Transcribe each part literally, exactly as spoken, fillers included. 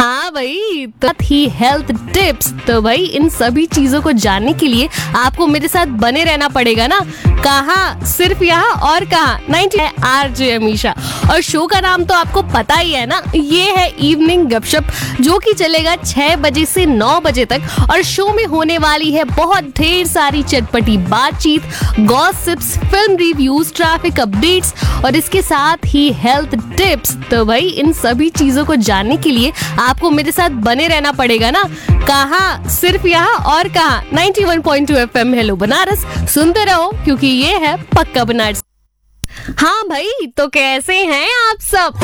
हाँ भाई, तो ही हेल्थ टिप्स। तो भाई इन सभी चीजों को जानने के लिए आपको मेरे साथ बने रहना पड़ेगा ना। कहाँ? सिर्फ यहाँ और कहाँ? Ninety RJ Amisha. और शो का नाम तो आपको पता ही है ना, ये है इवनिंग गपशप, जो कि चलेगा छह बजे से नौ बजे तक। और शो में होने वाली है बहुत ढेर सारी चटपटी बातचीत, gossips, film reviews, traffic updates और इसके साथ ही हेल्थ टिप्स। तो भाई इन सभी चीजों को जानने के लिए आपको मेरे साथ बने रहना पड़ेगा ना। कहाँ? सिर्फ यहाँ और कहाँ? Ninety one point two F M hello Banaras. सुनते रहो क्योंकि ये है पक्का बनारस। हाँ भाई, तो कैसे हैं आप सब?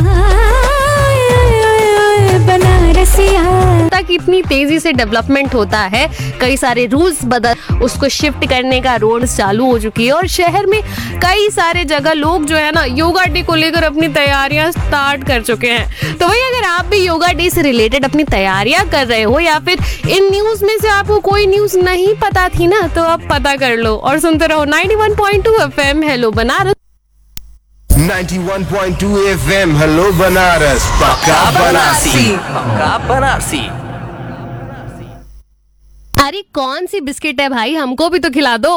तक इतनी तेजी से डेवलपमेंट होता है, कई सारे रूल्स बदल, उसको शिफ्ट करने का रोड चालू हो चुकी है और शहर में कई सारे जगह लोग जो है ना योगा डे को लेकर अपनी तैयारियां स्टार्ट कर चुके हैं। तो भाई अगर आप भी योगा डे से रिलेटेड अपनी तैयारियां कर रहे हो या फिर इन न्यूज में से आपको कोई न्यूज नहीं पता थी ना, तो आप पता कर लो और सुनते रहो ninety one point two F M hello Banaras. Ninety one point two F M hello Banaras, पक्का बनारसी, पक्का बनारसी। अरे कौन सी बिस्किट है भाई, हमको भी तो खिला दो।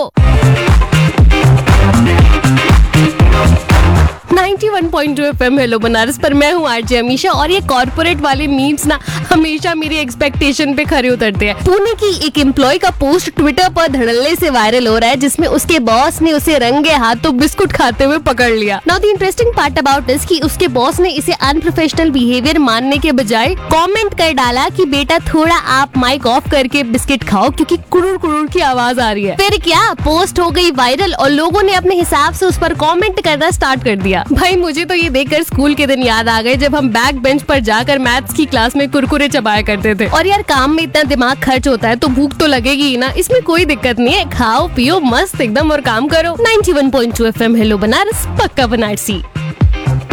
Ninety one point two F M hello Banaras पर मैं हूँ आरजे अमीशा और ये कॉर्पोरेट वाले मीम्स ना हमेशा मेरी एक्सपेक्टेशन पे खरे उतरते हैं। पुणे की एक एम्प्लॉय का पोस्ट ट्विटर पर धड़ल्ले से वायरल हो रहा है, जिसमें उसके बॉस ने उसे रंगे हाथों बिस्कुट खाते हुए पकड़ लिया। Now the interesting part about this कि उसके बॉस ने इसे अनप्रोफेशनल बिहेवियर मानने के बजाय कमेंट कर डाला कि बेटा थोड़ा आप माइक ऑफ करके बिस्किट खाओ क्योंकि कुरुर कुरुर की आवाज आ रही है। फिर क्या, पोस्ट हो गई वायरल और लोगों ने अपने हिसाब से उस पर कॉमेंट करना स्टार्ट कर दिया। भाई मुझे तो ये देखकर स्कूल के दिन याद आ गए जब हम बैक बेंच पर जाकर मैथ्स की क्लास में कुरकुरे चबाया करते थे। और यार काम में इतना दिमाग खर्च होता है तो भूख तो लगेगी ही ना, इसमें कोई दिक्कत नहीं है, खाओ पियो मस्त एकदम और काम करो। Ninety one point two F M hello Banaras, पक्का बनारसी।